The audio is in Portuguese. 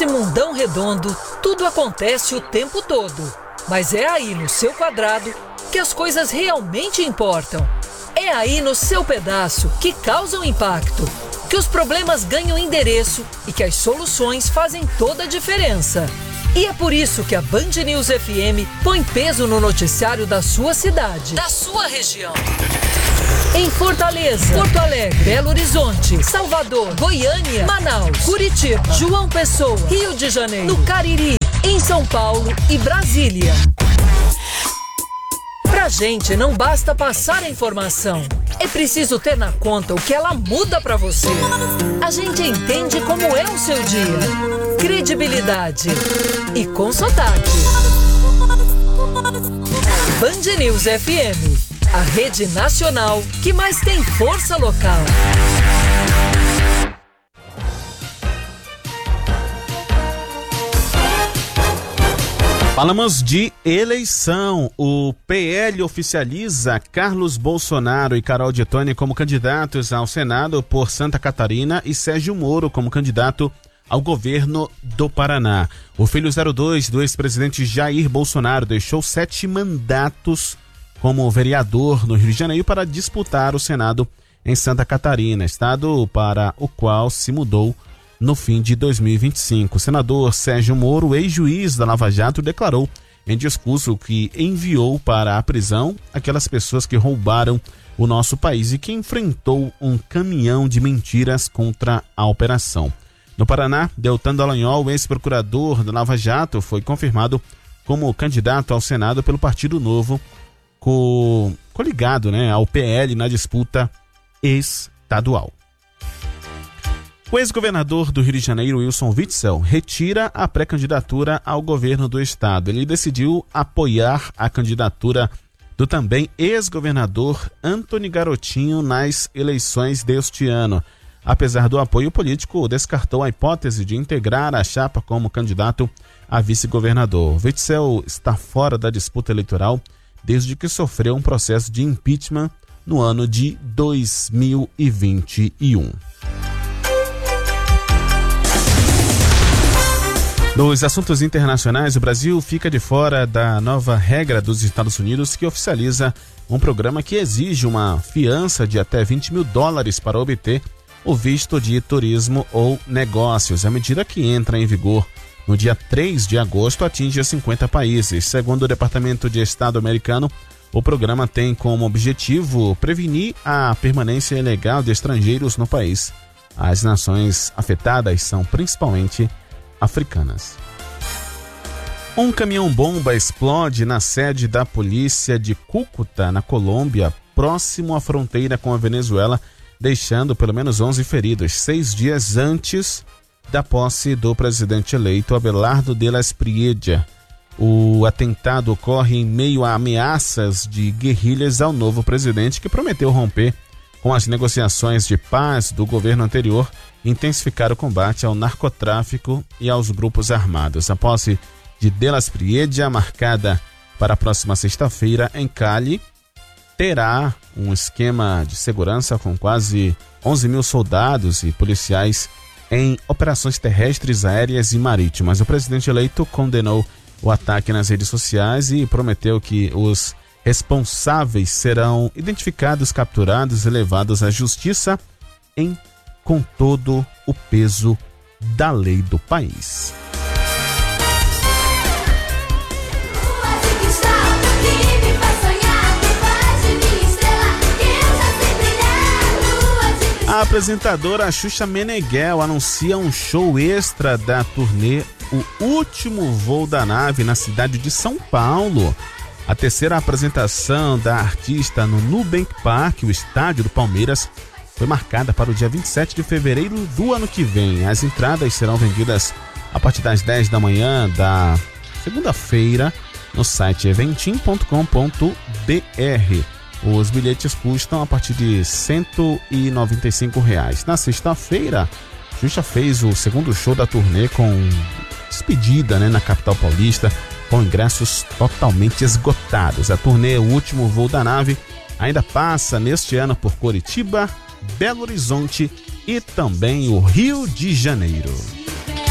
Nesse mundão redondo, tudo acontece o tempo todo. Mas é aí no seu quadrado que as coisas realmente importam. É aí no seu pedaço que causam impacto, que os problemas ganham endereço e que as soluções fazem toda a diferença. E é por isso que a Band News FM põe peso no noticiário da sua cidade, da sua região. Em Fortaleza, Porto Alegre, Belo Horizonte, Salvador, Goiânia, Manaus, Curitiba, João Pessoa, Rio de Janeiro, no Cariri, em São Paulo e Brasília. Pra gente não basta passar a informação, é preciso ter na conta o que ela muda pra você. A gente entende como é o seu dia, credibilidade e com sotaque. Band News FM, a rede nacional que mais tem força local. Falamos de eleição. O PL oficializa Carlos Bolsonaro e Carol Detoni como candidatos ao Senado por Santa Catarina e Sérgio Moro como candidato ao governo do Paraná. O filho 02 do ex-presidente Jair Bolsonaro deixou 7 mandatos como vereador no Rio de Janeiro para disputar o Senado em Santa Catarina, estado para o qual se mudou no fim de 2025. O senador Sérgio Moro, ex-juiz da Lava Jato, declarou em discurso que enviou para a prisão aquelas pessoas que roubaram o nosso país e que enfrentou um caminhão de mentiras contra a operação. No Paraná, Deltan Dallagnol, ex-procurador da Lava Jato, foi confirmado como candidato ao Senado pelo Partido Novo, coligado, ao PL na disputa estadual. O ex-governador do Rio de Janeiro, Wilson Witzel, retira a pré-candidatura ao governo do estado. Ele decidiu apoiar a candidatura do também ex-governador Antony Garotinho nas eleições deste ano. Apesar do apoio político, descartou a hipótese de integrar a chapa como candidato a vice-governador. Witzel está fora da disputa eleitoral desde que sofreu um processo de impeachment no ano de 2021. Nos assuntos internacionais, o Brasil fica de fora da nova regra dos Estados Unidos que oficializa um programa que exige uma fiança de até $20 mil para obter o visto de turismo ou negócios. A medida, que entra em vigor no dia 3 de agosto, atinge 50 países. Segundo o Departamento de Estado americano, o programa tem como objetivo prevenir a permanência ilegal de estrangeiros no país. As nações afetadas são principalmente africanas. Um caminhão-bomba explode na sede da polícia de Cúcuta, na Colômbia, próximo à fronteira com a Venezuela, deixando pelo menos 11 feridos, 6 dias antes da posse do presidente eleito Abelardo de la Espriella. O atentado ocorre em meio a ameaças de guerrilhas ao novo presidente, que prometeu romper com as negociações de paz do governo anterior e intensificar o combate ao narcotráfico e aos grupos armados. A posse de De la Espriella, marcada para a próxima sexta-feira em Cali, terá um esquema de segurança com quase 11 mil soldados e policiais em operações terrestres, aéreas e marítimas. O presidente eleito condenou o ataque nas redes sociais e prometeu que os responsáveis serão identificados, capturados e levados à justiça com todo o peso da lei do país. A apresentadora Xuxa Meneghel anuncia um show extra da turnê O Último Voo da Nave na cidade de São Paulo. A terceira apresentação da artista no Nubank Park, o estádio do Palmeiras, foi marcada para o dia 27 de fevereiro do ano que vem. As entradas serão vendidas a partir das 10 da manhã da segunda-feira no site eventim.com.br. Os bilhetes custam a partir de R$ 195. Na sexta-feira, Xuxa fez o segundo show da turnê com despedida na capital paulista, com ingressos totalmente esgotados. A turnê O Último Voo da Nave ainda passa neste ano por Curitiba, Belo Horizonte e também o Rio de Janeiro.